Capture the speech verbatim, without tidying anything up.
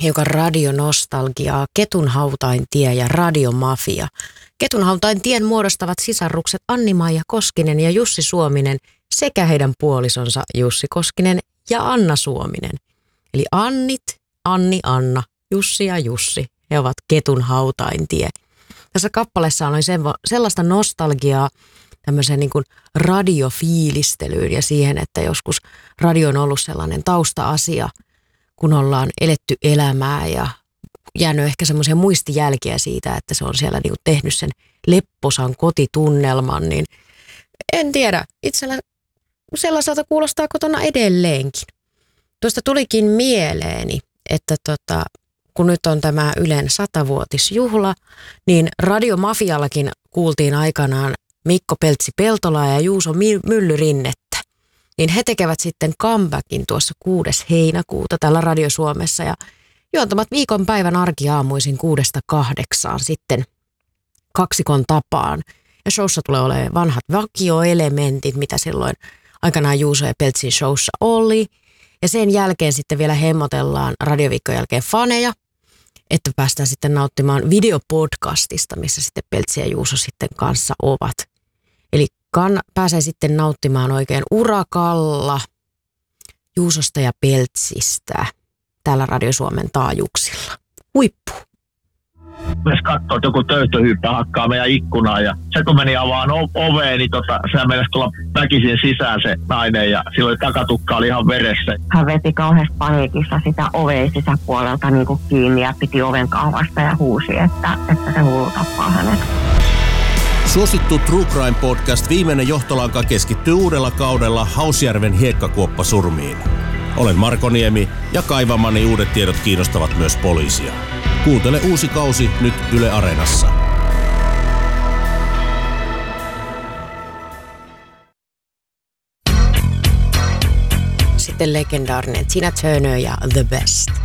hiukan radionostalgiaa, Ketunhautaintie ja Radiomafia. Ketunhautaintien muodostavat sisarukset Anni-Maija Koskinen ja Jussi Suominen sekä heidän puolisonsa Jussi Koskinen ja Anna Suominen. Eli Annit, Anni, Anna, Jussi ja Jussi. He ovat Ketunhautaintie. Tässä kappaleessa oli sellaista nostalgiaa tämmöiseen niin kuin radiofiilistelyyn ja siihen, että joskus radio on ollut sellainen tausta-asia, kun ollaan eletty elämää ja jäänyt ehkä semmoisia muistijälkiä siitä, että se on siellä niin kuin tehnyt sen lepposan kotitunnelman, niin en tiedä. Itsellä sellaiselta kuulostaa kotona edelleenkin. Tuosta tulikin mieleeni, että tota, kun nyt on tämä Ylen satavuotisjuhla, niin Radiomafiallakin kuultiin aikanaan Mikko Peltsi-Peltolaa ja Juuso Myllyrinnettä. Niin he tekevät sitten comebackin tuossa kuudes heinäkuuta täällä Radio Suomessa ja juontamat viikonpäivän arkiaamuisin kuudesta kahdeksaan sitten kaksikon tapaan. Ja showssa tulee olemaan vanhat vakioelementit, mitä silloin aikanaan Juuso ja Peltsin showssa oli. Ja sen jälkeen sitten vielä hemmotellaan radioviikon jälkeen faneja, että päästään sitten nauttimaan videopodcastista, missä sitten Peltsi ja Juuso sitten kanssa ovat. Eli kann- pääsee sitten nauttimaan oikein urakalla Juusosta ja Peltsistä täällä Radio Suomen taajuuksilla. Huippu! Myös katsoo, että joku töyhtöhyyppä hakkaa meidän ikkunaa ja se kun meni avaan oveen, niin tota, sehän meinasi tulla väkisin sisään se nainen ja silloin takatukka oli ihan veressä. Hän veti kauheasti paniikissa sitä oveen sisäpuolelta niin kuin kiinni ja piti oven kahvasta ja huusi, että, että se hullu tappaa hänet. Suosittu True Crime Podcast Viimeinen johtolanka keskittyy uudella kaudella Hausjärven hiekkakuoppasurmiin. Olen Marko Niemi ja kaivamani uudet tiedot kiinnostavat myös poliisia. Kuuntele uusi kausi nyt Yle Areenassa. Sitten legendaarinen Tina Turner ja The Best.